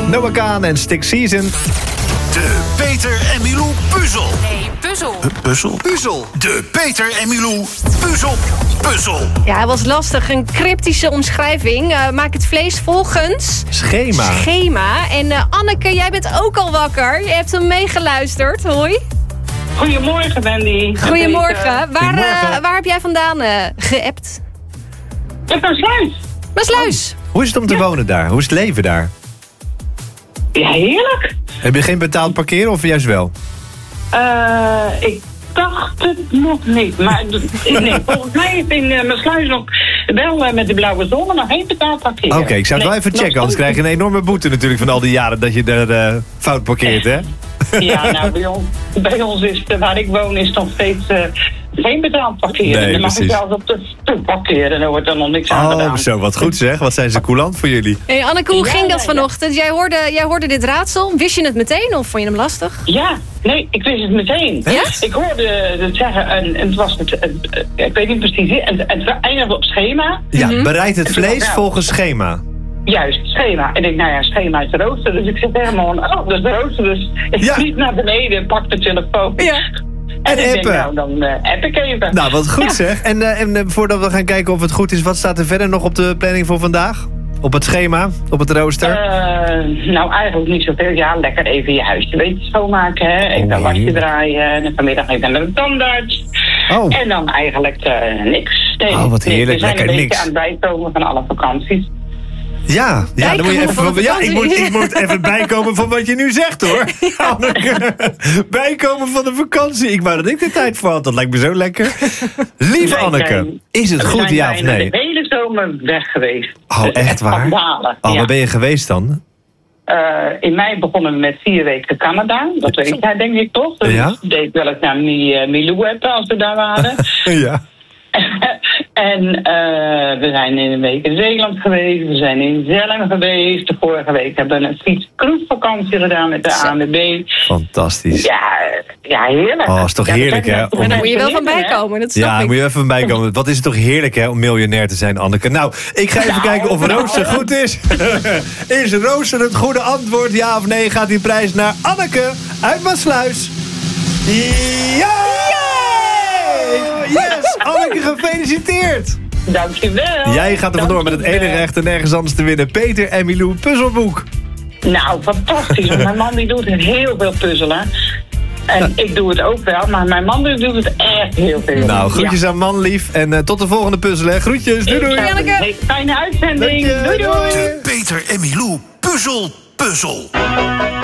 Noah Kahan en Stick Season. De Peter en Milou puzzel. Nee, puzzel. Puzzel. De Peter en Milou puzzel. Ja, het was lastig. Een cryptische omschrijving. Maak het vlees volgens... Schema. En Anneke, jij bent ook al wakker. Je hebt hem meegeluisterd. Hoi. Goedemorgen, Wendy. Goedemorgen. Waar heb jij vandaan geappt? Ik ben Sluis. Maasluis. Hoe is het om te wonen daar? Hoe is het leven daar? Ja, heerlijk. Heb je geen betaald parkeren of juist wel? Ik dacht het nog niet. Maar nee, volgens mij is in mijn Sluis nog wel met de blauwe zon nog geen betaald parkeren. Oké, ik zou het wel even checken, anders krijg je een enorme boete natuurlijk van al die jaren dat je er fout parkeert, hè? Ja, nou, bij ons is, waar ik woon, is nog steeds geen betaald parkeren. Nee, dan mag ik zelfs op de stoep parkeren, dan wordt er nog niks aan gedaan. Oh, zo, wat goed zeg. Wat zijn ze coulant voor jullie? Hey Anneke, hoe ging dat vanochtend? Jij hoorde dit raadsel. Wist je het meteen of vond je hem lastig? Ja, nee, ik wist het meteen. Echt? Ik hoorde het zeggen, en het was ik weet niet precies, het eindigde op schema. Ja, bereid het vlees volgens schema. Juist, schema. En ik nou ja, schema is rooster. Dus ik zeg helemaal, dat is rooster. Dus ik vlieg naar beneden, pak de telefoon. Ja. En ik denk, appen. nou, dan app ik even. Nou, wat goed zeg. En voordat we gaan kijken of het goed is, wat staat er verder nog op de planning voor vandaag? Op het schema? Op het rooster? Nou, eigenlijk niet zoveel. Ja, lekker even je huisje beetje schoonmaken. Hè. Even een wasje draaien. En vanmiddag even naar de tandarts. Oh. En dan eigenlijk niks. Nee, Oh, wat heerlijk. we zijn Lekker een niks. beetje aan het bijkomen van alle vakanties. Ja, dan moet je even, ik moet even bijkomen van wat je nu zegt, hoor. Anneke, bijkomen van de vakantie. Ik wou dat ik de tijd voor had. Dat lijkt me zo lekker. Lieve Anneke, is het goed, ja of nee? We zijn de hele zomer weg geweest. Oh, Dus echt waar? schandalen, Oh, ja. waar ben je geweest dan? In mei begonnen we met 4 weken Canada. Dat weet jij denk ik toch? Dus Ja. ik deed wel eens naar Milou hebben als we daar waren. Ja. En we zijn in een week in Zeeland geweest. We zijn in Zelm geweest. De vorige week hebben we een fietscruisevakantie gedaan met de ANWB. Fantastisch. Ja, heerlijk. Oh, is toch heerlijk, hè? Maar daar moet je wel van bijkomen, dat snap Ja, ik. daar moet je even van bijkomen. Wat is het toch heerlijk, hè, om miljonair te zijn, Anneke. Nou, ik ga even kijken of rooster goed is. Is rooster het goede antwoord? Ja of nee? Gaat die prijs naar Anneke uit Maasluis? Ja! Yes! Anneke, gefeliciteerd! Dankjewel. Jij gaat er vandoor met het enige recht en nergens anders te winnen. Peter en Milou puzzelboek. Nou, fantastisch. Want mijn man die doet heel veel puzzelen. En ik doe het ook wel, maar mijn man doet het echt heel veel. Nou, groetjes aan man lief. En tot de volgende puzzel, hè. Groetjes, doei doei. Hey, fijne uitzending. Dank je, Doei doei. doei. De Peter en Milou puzzel.